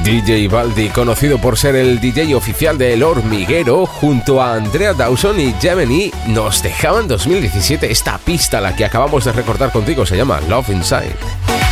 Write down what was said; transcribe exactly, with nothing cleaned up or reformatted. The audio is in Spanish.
D J Baldi, conocido por ser el D J oficial de El Hormiguero, junto a Andrea Dawson y Gemini, nos dejaba en dos mil diecisiete esta pista, la que acabamos de recordar contigo, se llama Love Inside.